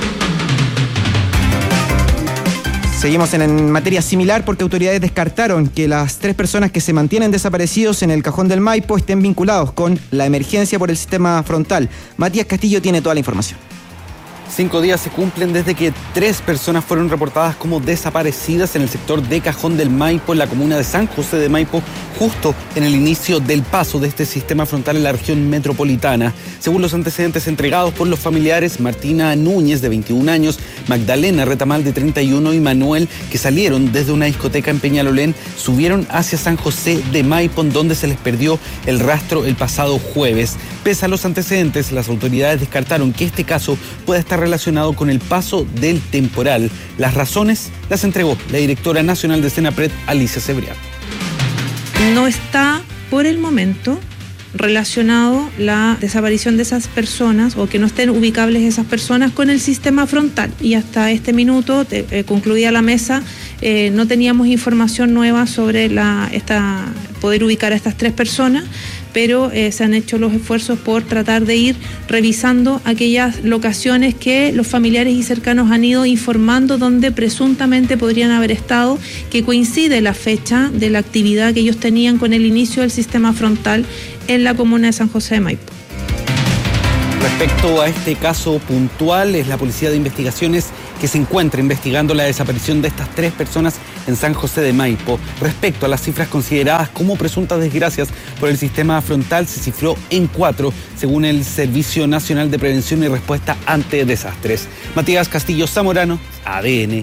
Seguimos en materia similar porque autoridades descartaron que las 3 personas que se mantienen desaparecidos en el Cajón del Maipo estén vinculados con la emergencia por el sistema frontal. Matías Castillo tiene toda la información. 5 días se cumplen desde que 3 personas fueron reportadas como desaparecidas en el sector de Cajón del Maipo, en la comuna de San José de Maipo, justo en el inicio del paso de este sistema frontal en la región metropolitana. Según los antecedentes entregados por los familiares, Martina Núñez, de 21 años, Magdalena Retamal, de 31, y Manuel, que salieron desde una discoteca en Peñalolén, subieron hacia San José de Maipo, donde se les perdió el rastro el pasado jueves. Pese a los antecedentes, las autoridades descartaron que este caso pueda estar relacionado con el paso del temporal. Las razones las entregó la directora nacional de Senapred, Alicia Cebrián. No está por el momento relacionado la desaparición de esas personas o que no estén ubicables esas personas con el sistema frontal. Y hasta este minuto, concluida la mesa, no teníamos información nueva sobre poder ubicar a estas 3 personas. pero se han hecho los esfuerzos por tratar de ir revisando aquellas locaciones que los familiares y cercanos han ido informando donde presuntamente podrían haber estado, que coincide la fecha de la actividad que ellos tenían con el inicio del sistema frontal en la comuna de San José de Maipo. Respecto a este caso puntual, es la Policía de Investigaciones que se encuentra investigando la desaparición de estas 3 personas en San José de Maipo. Respecto a las cifras consideradas como presuntas desgracias por el sistema frontal, se cifró en 4, según el Servicio Nacional de Prevención y Respuesta ante Desastres. Matías Castillo Zamorano, ADN.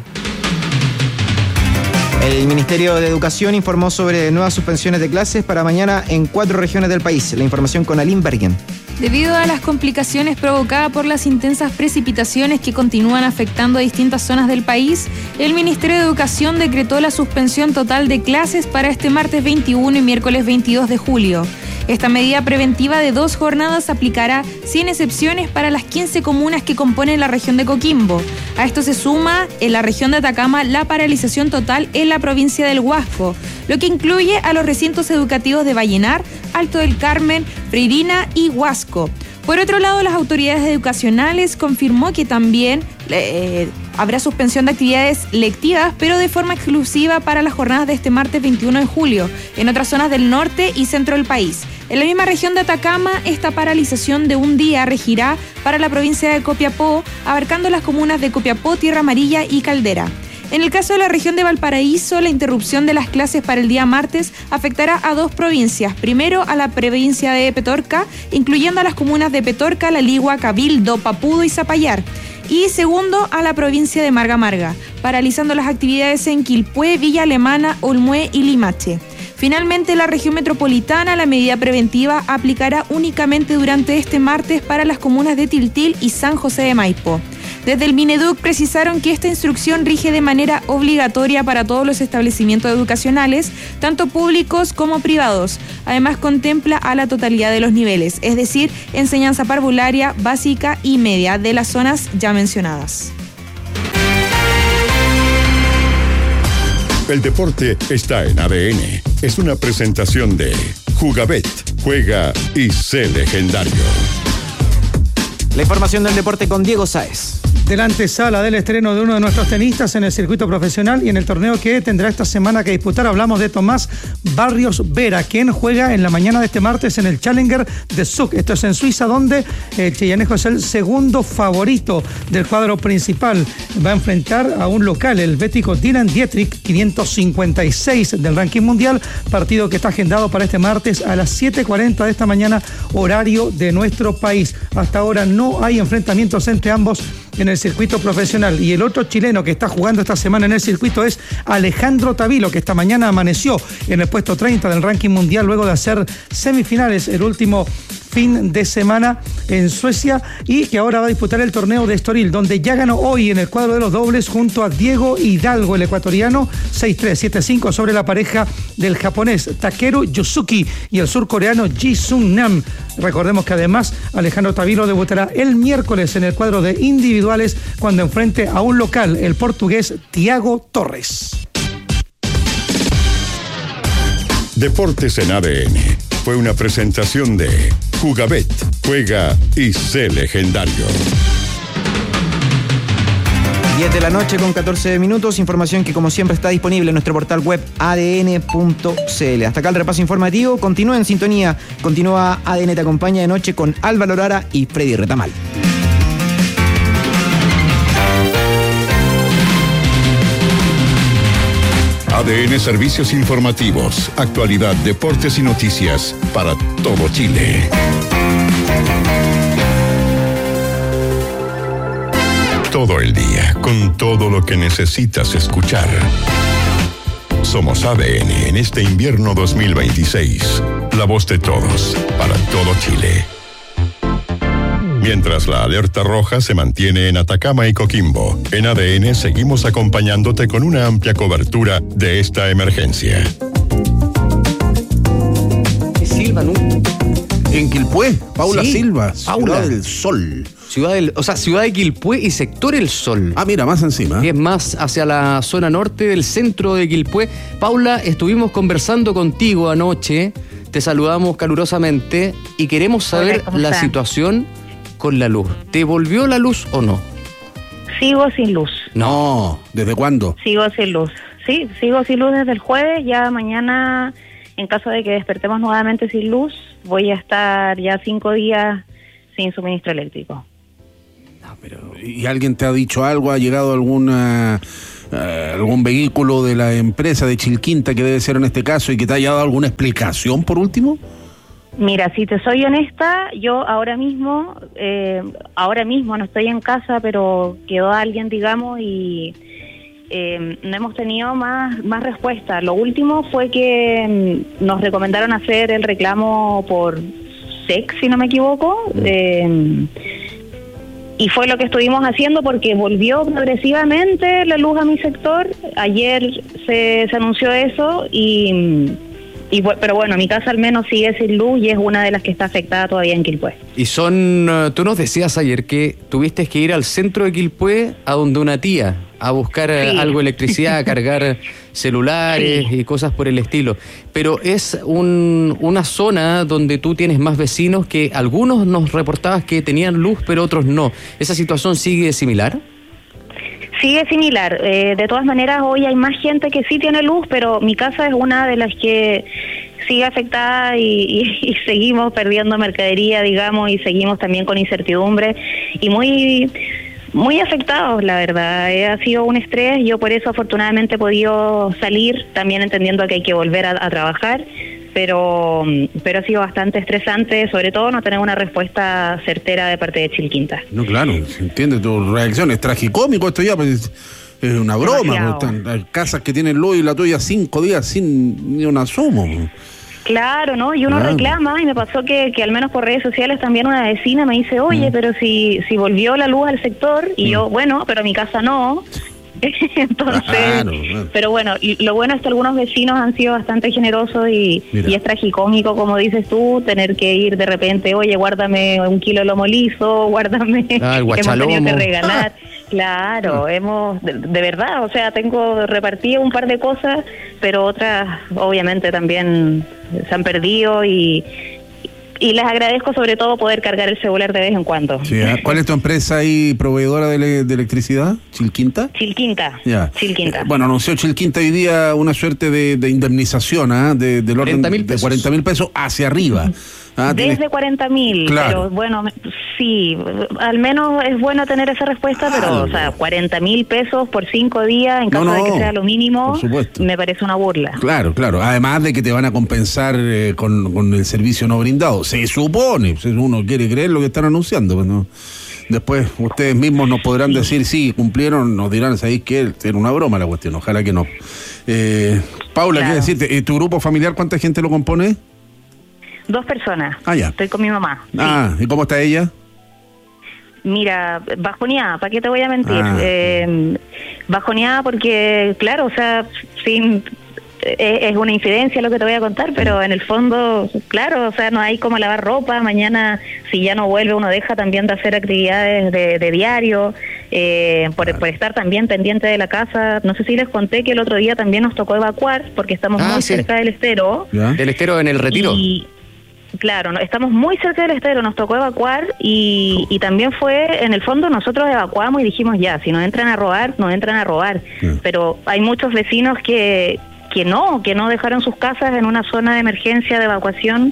El Ministerio de Educación informó sobre nuevas suspensiones de clases para mañana en 4 regiones del país. La información con Aline Bergen. Debido a las complicaciones provocadas por las intensas precipitaciones que continúan afectando a distintas zonas del país, el Ministerio de Educación decretó la suspensión total de clases para este martes 21 y miércoles 22 de julio. Esta medida preventiva de 2 jornadas aplicará sin excepciones para las 15 comunas que componen la región de Coquimbo. A esto se suma en la región de Atacama la paralización total en la provincia del Huasco, lo que incluye a los recintos educativos de Vallenar, Alto del Carmen, Freirina y Huasco. Por otro lado, las autoridades educacionales confirmó que también habrá suspensión de actividades lectivas, pero de forma exclusiva para las jornadas de este martes 21 de julio, en otras zonas del norte y centro del país. En la misma región de Atacama, esta paralización de un día regirá para la provincia de Copiapó, abarcando las comunas de Copiapó, Tierra Amarilla y Caldera. En el caso de la región de Valparaíso, la interrupción de las clases para el día martes afectará a 2 provincias. Primero, a la provincia de Petorca, incluyendo a las comunas de Petorca, La Ligua, Cabildo, Papudo y Zapallar. Y segundo, a la provincia de Marga Marga, paralizando las actividades en Quilpué, Villa Alemana, Olmué y Limache. Finalmente, la región metropolitana, la medida preventiva aplicará únicamente durante este martes para las comunas de Tiltil y San José de Maipo. Desde el Mineduc precisaron que esta instrucción rige de manera obligatoria para todos los establecimientos educacionales, tanto públicos como privados. Además, contempla a la totalidad de los niveles, es decir, enseñanza parvularia, básica y media de las zonas ya mencionadas. El deporte está en ADN. Es una presentación de Jugabet. Juega y sé legendario. La información del deporte con Diego Sáez. De la antesala del estreno de uno de nuestros tenistas en el circuito profesional y en el torneo que tendrá esta semana que disputar, hablamos de Tomás Barrios Vera, quien juega en la mañana de este martes en el Challenger de Zug. Esto es en Suiza, donde el chillanejo es el segundo favorito del cuadro principal. Va a enfrentar a un local, el bético Dylan Dietrich, 556 del ranking mundial, partido que está agendado para este martes a las 7:40 de esta mañana, horario de nuestro país. Hasta ahora no hay enfrentamientos entre ambos en el circuito profesional. Y el otro chileno que está jugando esta semana en el circuito es Alejandro Tavilo, que esta mañana amaneció en el puesto 30 del ranking mundial luego de hacer semifinales el último fin de semana en Suecia, y que ahora va a disputar el torneo de Estoril, donde ya ganó hoy en el cuadro de los dobles junto a Diego Hidalgo, el ecuatoriano, 6-3, 7-5 sobre la pareja del japonés Takeru Yusuki y el surcoreano Ji Sung Nam. Recordemos que además Alejandro Tavilo debutará el miércoles en el cuadro de individuales cuando enfrente a un local, el portugués Thiago Torres. Deportes en ADN fue una presentación de Jugabet. Juega y sé legendario. 10 de la noche con 14 minutos, información que como siempre está disponible en nuestro portal web adn.cl. Hasta acá el repaso informativo, continúa en sintonía, continúa ADN Te Acompaña de Noche con Álvaro Lara y Freddy Retamal. ADN Servicios Informativos, actualidad, deportes y noticias para todo Chile. Todo el día, con todo lo que necesitas escuchar. Somos ADN en este invierno 2026. La voz de todos, para todo Chile. Mientras la alerta roja se mantiene en Atacama y Coquimbo, en ADN seguimos acompañándote con una amplia cobertura de esta emergencia. Silva, ¿no? En Quilpué, Paula Sí, Silva, Paula. Ciudad del Sol. Ciudad de Quilpué y sector El Sol. Ah, mira, más encima. Y es más hacia la zona norte del centro de Quilpué. Paula, estuvimos conversando contigo anoche te saludamos calurosamente y queremos saber la situación con la luz. ¿Te volvió la luz o no? Sigo sin luz. No, ¿desde cuándo? Sigo sin luz. Sí, sigo sin luz desde el jueves. Ya mañana, en caso de que despertemos nuevamente sin luz, voy a estar ya 5 días sin suministro eléctrico. ¿Y alguien te ha dicho algo? ¿Ha llegado algún vehículo de la empresa de Chilquinta, que debe ser en este caso, y que te haya dado alguna explicación por último? Mira, si te soy honesta, yo ahora mismo no estoy en casa, pero quedó alguien, digamos, y no hemos tenido más respuesta. Lo último fue que nos recomendaron hacer el reclamo por SEC, si no me equivoco, y fue lo que estuvimos haciendo porque volvió progresivamente la luz a mi sector. Ayer se anunció eso pero bueno, mi casa al menos sigue sin luz y es una de las que está afectada todavía en Quilpué. Y tú nos decías ayer que tuviste que ir al centro de Quilpué, a donde una tía, a buscar algo de electricidad, a cargar celulares y cosas por el estilo. Pero es una zona donde tú tienes más vecinos, que algunos nos reportabas que tenían luz, pero otros no. ¿Esa situación sigue similar? Sigue similar. De todas maneras, hoy hay más gente que sí tiene luz, pero mi casa es una de las que sigue afectada y seguimos perdiendo mercadería, digamos, y seguimos también con incertidumbre y muy afectados, la verdad. Ha sido un estrés. Yo por eso afortunadamente he podido salir, también entendiendo que hay que volver a trabajar, pero ha sido bastante estresante, sobre todo no tener una respuesta certera de parte de Chilquinta. No, claro, se entiende tu reacción. Es tragicómico esto ya, pues es una broma. Pues, hay casas que tienen luz y la tuya 5 días sin ni un asomo. Claro, ¿no? Y uno reclama, y me pasó que al menos por redes sociales también una vecina me dice, oye, pero si volvió la luz al sector, y yo, bueno, pero mi casa no. Entonces, pero bueno, lo bueno es que algunos vecinos han sido bastante generosos y es tragicómico, como dices tú, tener que ir de repente, oye, guárdame 1 kilo de lomo liso, guárdame, hemos tenido que regalar. Claro, de verdad, o sea, tengo repartido un par de cosas, pero otras obviamente también se han perdido y les agradezco sobre todo poder cargar el celular de vez en cuando. Sí, ¿cuál es tu empresa y proveedora de electricidad? ¿Chilquinta? Chilquinta. Ya. Chilquinta. Bueno, anunció Chilquinta hoy día una suerte de indemnización, del orden de 40.000 pesos hacia arriba. Desde 40.000, claro. Pero bueno, sí, al menos es bueno tener esa respuesta, pero o sea, 40.000 pesos por 5 días, en caso de que sea lo mínimo, me parece una burla. Claro, además de que te van a compensar con el servicio no brindado, se supone, uno quiere creer lo que están anunciando, pues no. Después ustedes mismos nos podrán decir, sí, cumplieron, nos dirán, ¿sabéis qué? Era una broma la cuestión, ojalá que no. Paula, ¿qué decirte? ¿Tu grupo familiar cuánta gente lo compone? 2 personas. Ya. Estoy con mi mamá. ¿Y cómo está ella? Mira, bajoneada, ¿para qué te voy a mentir? Bajoneada porque, claro, o sea, es una infidencia lo que te voy a contar, pero en el fondo, claro, o sea, no hay como lavar ropa. Mañana, si ya no vuelve, uno deja también de hacer actividades de diario, por estar también pendiente de la casa. No sé si les conté que el otro día también nos tocó evacuar, porque estamos muy cerca del estero. ¿Del estero en el Retiro? Claro, estamos muy cerca del estero, nos tocó evacuar y también fue, en el fondo nosotros evacuamos y dijimos ya, si nos entran a robar, nos entran a robar. Pero hay muchos vecinos que no dejaron sus casas en una zona de emergencia de evacuación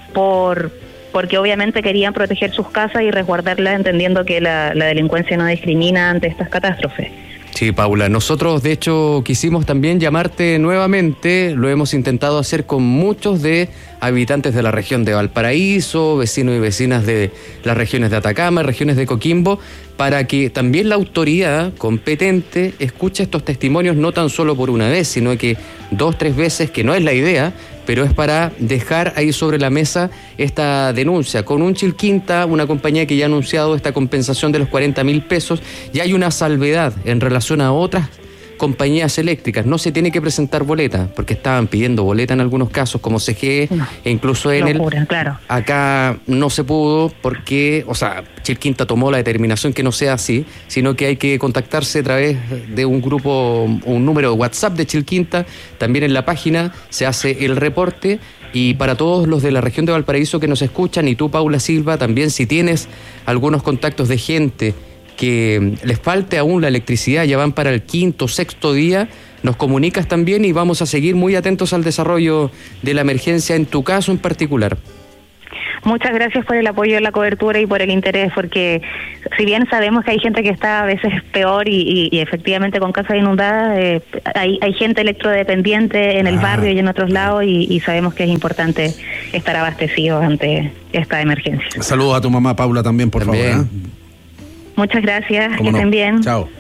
porque obviamente querían proteger sus casas y resguardarlas, entendiendo que la delincuencia no discrimina ante estas catástrofes. Sí, Paula, nosotros de hecho quisimos también llamarte nuevamente, lo hemos intentado hacer con muchos de habitantes de la región de Valparaíso, vecinos y vecinas de las regiones de Atacama, regiones de Coquimbo, para que también la autoridad competente escuche estos testimonios no tan solo por una vez, sino que 2, 3 veces, que no es la idea, pero es para dejar ahí sobre la mesa esta denuncia. Con un Chilquinta, una compañía que ya ha anunciado esta compensación de los 40.000 pesos, ya hay una salvedad en relación a otras compañías eléctricas. No se tiene que presentar boleta, porque estaban pidiendo boleta en algunos casos, como CGE, e incluso Enel. Claro. Acá no se pudo porque, Chilquinta tomó la determinación que no sea así, sino que hay que contactarse a través de un grupo, un número de WhatsApp de Chilquinta. También en la página se hace el reporte. Y para todos los de la región de Valparaíso que nos escuchan, y tú, Paula Silva, también, si tienes algunos contactos de gente que les falte aún la electricidad, ya van para el 5º, 6º día, nos comunicas también y vamos a seguir muy atentos al desarrollo de la emergencia en tu caso en particular. Muchas gracias por el apoyo en la cobertura y por el interés, porque si bien sabemos que hay gente que está a veces peor y efectivamente con casas inundadas, hay gente electrodependiente en el barrio y en otros lados y sabemos que es importante estar abastecidos ante esta emergencia. Saludos a tu mamá, Paula, también, por favor. Muchas gracias, que estén bien. Chao.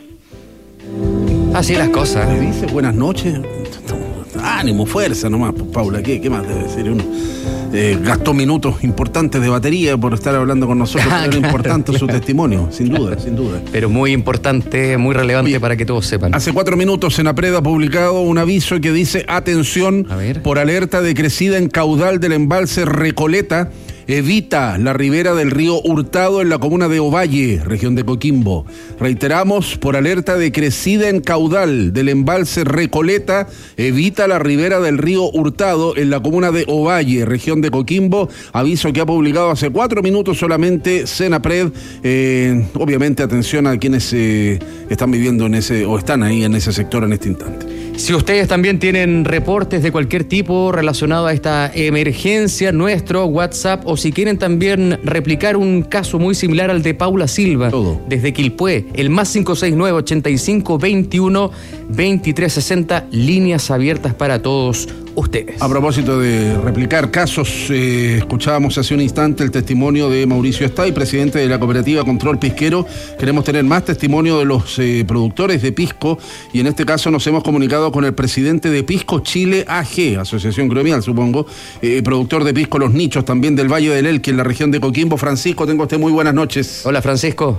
Así las cosas. Le dice buenas noches. Ánimo, fuerza nomás, Paula. ¿Qué más debe decir uno? Gastó minutos importantes de batería por estar hablando con nosotros. Era importante su testimonio, sin duda. Pero muy importante, muy relevante para que todos sepan. Hace 4 minutos Senapred ha publicado un aviso que dice: atención, por alerta de crecida en caudal del embalse Recoleta, evita la ribera del río Hurtado en la comuna de Ovalle, región de Coquimbo. Reiteramos, por alerta de crecida en caudal del embalse Recoleta, evita la ribera del río Hurtado en la comuna de Ovalle, región de Coquimbo. Aviso que ha publicado hace 4 minutos solamente Senapred. Obviamente, atención a quienes están viviendo en ese, o están ahí en ese sector en este instante. Si ustedes también tienen reportes de cualquier tipo relacionado a esta emergencia, nuestro WhatsApp, o si quieren también replicar un caso muy similar al de Paula Silva, desde Quilpué, el +569 85 21 23 60, líneas abiertas para todos ustedes. A propósito de replicar casos, escuchábamos hace un instante el testimonio de Mauricio Estay, presidente de la cooperativa Control Pisquero. Queremos tener más testimonio de los productores de pisco, y en este caso nos hemos comunicado con el presidente de Pisco Chile AG, asociación gremial supongo, productor de pisco Los Nichos, también del Valle del Elqui, en la región de Coquimbo. Francisco, tengo usted muy buenas noches. Hola, Francisco.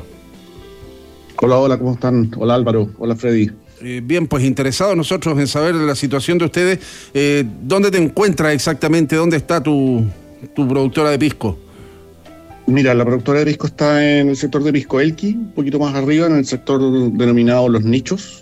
Hola, ¿cómo están? Hola, Álvaro. Hola, Freddy. Bien, pues interesados nosotros en saber de la situación de ustedes. ¿Dónde te encuentras exactamente? ¿Dónde está tu productora de pisco? Mira, la productora de pisco está en el sector de Pisco Elqui, un poquito más arriba, en el sector denominado Los Nichos.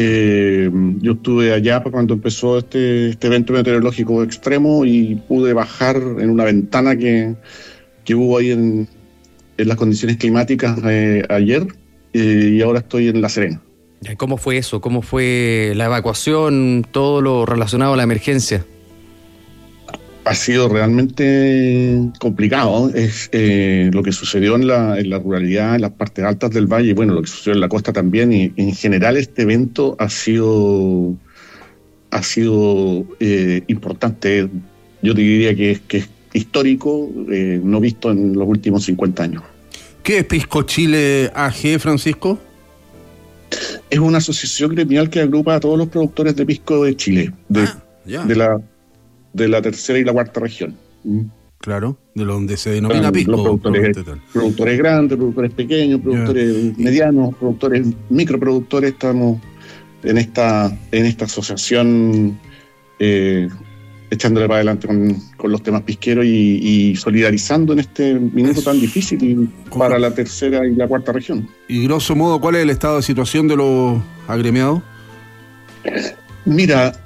Yo estuve allá cuando empezó este evento meteorológico extremo y pude bajar en una ventana que hubo ahí en las condiciones climáticas ayer, y ahora estoy en La Serena. ¿Cómo fue eso? ¿Cómo fue la evacuación? Todo lo relacionado a la emergencia. Ha sido realmente complicado. Es lo que sucedió en la ruralidad, en las partes altas del valle, y bueno, lo que sucedió en la costa también. Y en general este evento ha sido importante. Yo te diría que es histórico, no visto en los últimos 50 años. ¿Qué es Pisco Chile AG, Francisco? Es una asociación gremial que agrupa a todos los productores de pisco de Chile, de la tercera y la cuarta región. Claro, de donde se denomina pisco. Productores grandes, productores pequeños, productores medianos, productores microproductores. Estamos en esta asociación echándole para adelante con los temas pisqueros y solidarizando en este minuto tan difícil para la tercera y la cuarta región. Y grosso modo, ¿cuál es el estado de situación de los agremiados? Mira,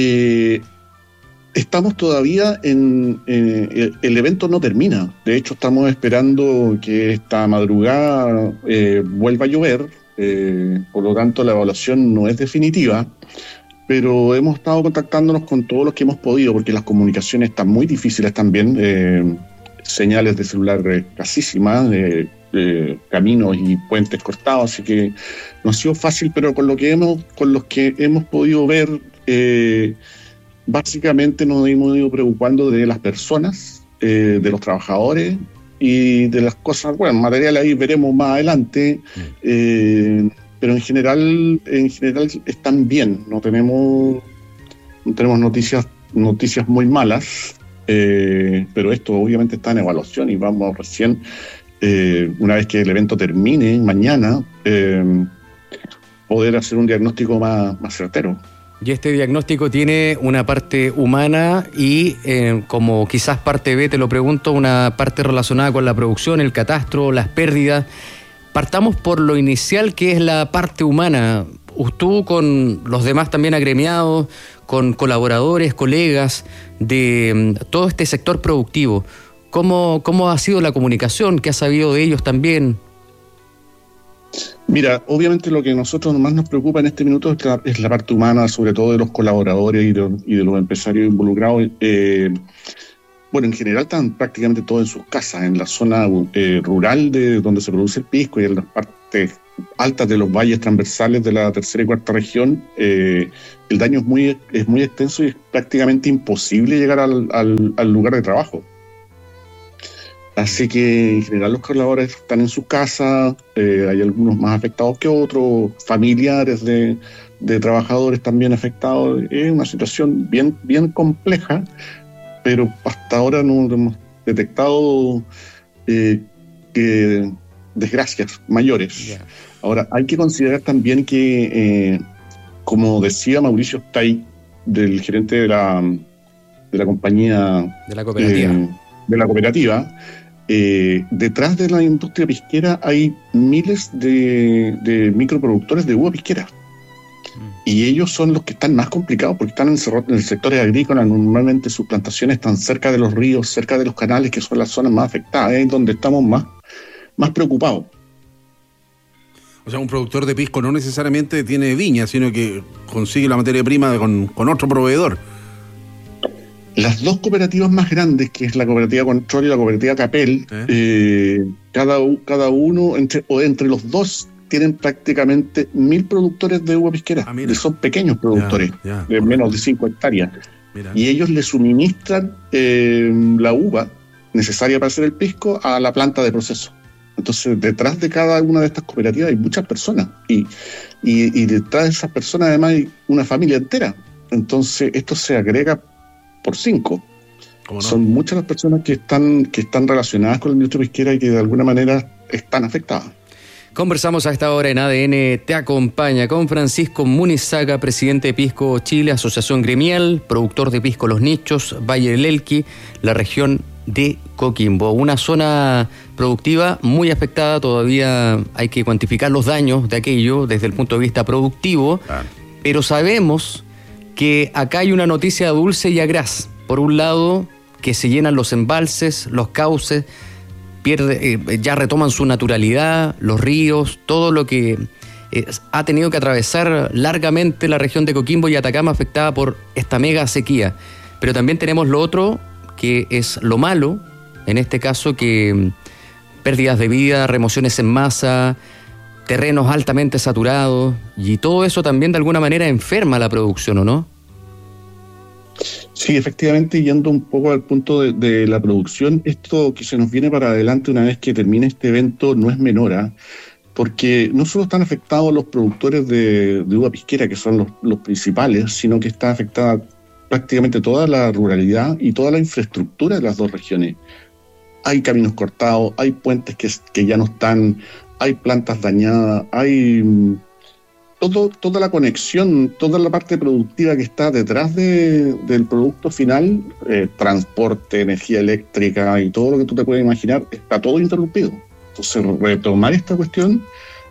estamos todavía el evento no termina. De hecho, estamos esperando que esta madrugada vuelva a llover, por lo tanto la evaluación no es definitiva. Pero hemos estado contactándonos con todos los que hemos podido, porque las comunicaciones están muy difíciles también, señales de celular escasísimas, caminos y puentes cortados, así que no ha sido fácil, pero con los que hemos podido ver, básicamente nos hemos ido preocupando de las personas, de los trabajadores y de las cosas, bueno, materiales ahí veremos más adelante. Pero en general están bien, no tenemos noticias muy malas, pero esto obviamente está en evaluación y vamos recién, una vez que el evento termine mañana, poder hacer un diagnóstico más certero. Y este diagnóstico tiene una parte humana y, como quizás parte B, te lo pregunto, una parte relacionada con la producción, el catastro, las pérdidas. Partamos por lo inicial, que es la parte humana. Tú con los demás también agremiados, con colaboradores, colegas de todo este sector productivo, ¿cómo ha sido la comunicación? ¿Qué has sabido de ellos también? Mira, obviamente lo que a nosotros más nos preocupa en este minuto es la parte humana, sobre todo de los colaboradores y de los empresarios involucrados. Bueno, en general están prácticamente todos en sus casas, en la zona rural de donde se produce el pisco y en las partes altas de los valles transversales de la tercera y cuarta región. El daño es muy extenso y es prácticamente imposible llegar al lugar de trabajo. Así que en general los colaboradores están en sus casas, hay algunos más afectados que otros, familiares de trabajadores también afectados. Es una situación bien compleja, pero hasta ahora no hemos detectado desgracias mayores. Yeah. Ahora, hay que considerar también que, como decía Mauricio Stay, del gerente de la compañía... De la cooperativa. Detrás de la industria pisquera hay miles de microproductores de uva pisquera. Y ellos son los que están más complicados porque están encerrados en el sector agrícola. Normalmente sus plantaciones están cerca de los ríos, cerca de los canales, que son las zonas más afectadas, es donde estamos más preocupados. O sea, un productor de pisco no necesariamente tiene viña, sino que consigue la materia prima con otro proveedor. Las dos cooperativas más grandes, que es la cooperativa Control y la cooperativa Capel, cada uno, entre los dos, tienen prácticamente 1.000 productores de uva pisquera. Son pequeños productores, de menos de 5 hectáreas. Mira. Y ellos le suministran la uva necesaria para hacer el pisco a la planta de proceso. Entonces, detrás de cada una de estas cooperativas hay muchas personas. Y detrás de esas personas, además, hay una familia entera. Entonces, esto se agrega por 5. ¿Cómo no? Son muchas las personas que están relacionadas con la industria pisquera y que de alguna manera están afectadas. Conversamos a esta hora en ADN Te Acompaña con Francisco Munizaga, presidente de Pisco Chile, asociación gremial, productor de pisco Los Nichos, Valle del Elqui, la región de Coquimbo. Una zona productiva muy afectada, todavía hay que cuantificar los daños de aquello desde el punto de vista productivo, pero sabemos que acá hay una noticia dulce y agraz. Por un lado, que se llenan los embalses, los cauces, ya retoman su naturalidad, los ríos, todo lo que ha tenido que atravesar largamente la región de Coquimbo y Atacama afectada por esta mega sequía. Pero también tenemos lo otro, que es lo malo, en este caso que pérdidas de vida, remociones en masa, terrenos altamente saturados, y todo eso también de alguna manera enferma la producción, ¿o no? Sí, efectivamente, yendo un poco al punto de la producción, esto que se nos viene para adelante una vez que termine este evento no es menor, porque no solo están afectados los productores de uva pisquera, que son los principales, sino que está afectada prácticamente toda la ruralidad y toda la infraestructura de las dos regiones. Hay caminos cortados, hay puentes que ya no están, hay plantas dañadas, hay toda la conexión, toda la parte productiva que está detrás del producto final, transporte, energía eléctrica y todo lo que tú te puedes imaginar, está todo interrumpido. Entonces, retomar esta cuestión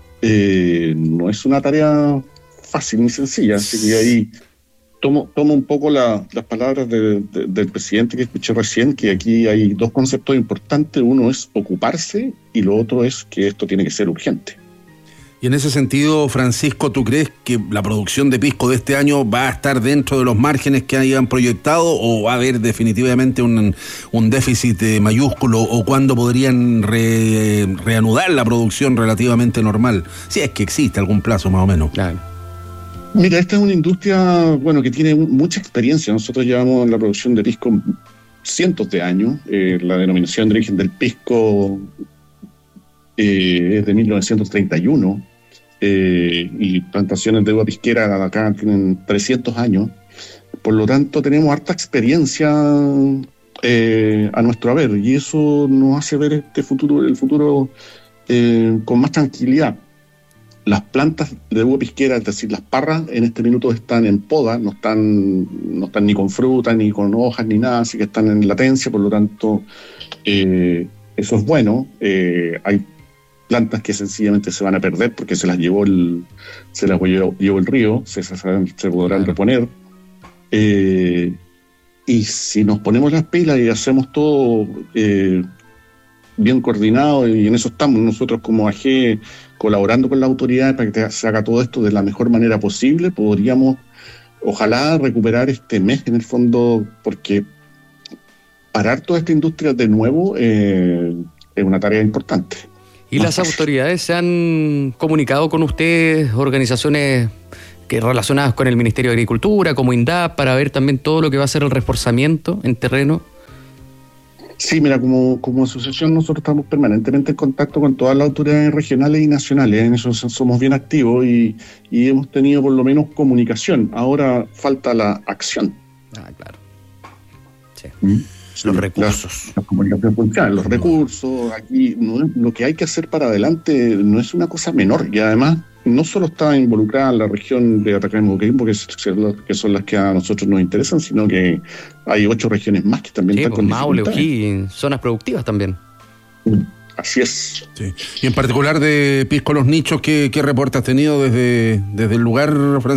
no es una tarea fácil ni sencilla, así que ahí tomo un poco las palabras del presidente que escuché recién, que aquí hay dos conceptos importantes. Uno es ocuparse y lo otro es que esto tiene que ser urgente. Y en ese sentido, Francisco, ¿tú crees que la producción de pisco de este año va a estar dentro de los márgenes que hayan proyectado o va a haber definitivamente un déficit mayúsculo, o cuándo podrían reanudar la producción relativamente normal? Si es que existe algún plazo más o menos. Claro. Mira, esta es una industria que tiene mucha experiencia. Nosotros llevamos en la producción de pisco cientos de años. La denominación de origen del pisco es de 1931 y plantaciones de uva pisquera acá tienen 300 años. Por lo tanto, tenemos harta experiencia a nuestro haber, y eso nos hace ver el futuro con más tranquilidad. las plantas de uva pisquera, es decir, las parras, en este minuto están en poda, no están ni con fruta, ni con hojas, ni nada, así que están en latencia, por lo tanto, eso es bueno. Hay plantas que sencillamente se van a perder porque se las llevó el río, se podrán reponer. Y si nos ponemos las pilas y hacemos todo bien coordinado, y en eso estamos nosotros como AG colaborando con la autoridad para que se haga todo esto de la mejor manera posible, podríamos ojalá recuperar este mes en el fondo, porque parar toda esta industria de nuevo es una tarea importante. ¿Y las autoridades se han comunicado con ustedes, organizaciones relacionadas con el Ministerio de Agricultura, como INDAP, para ver también todo lo que va a ser el reforzamiento en terreno? Sí, mira, como asociación nosotros estamos permanentemente en contacto con todas las autoridades regionales y nacionales, en eso somos bien activos y hemos tenido por lo menos comunicación. Ahora falta la acción. Claro. Sí. Los recursos. La comunicación funcional, los recursos, aquí lo que hay que hacer para adelante no es una cosa menor, y además no solo está involucrada la región de Atacama y Coquimbo, que son las que a nosotros nos interesan, sino que hay 8 regiones más que también están con Maule, O'Higgins, zonas productivas también. Así es. Sí. Y en particular de Pisco Los Nichos, ¿qué reporte has tenido desde el lugar, Francisco?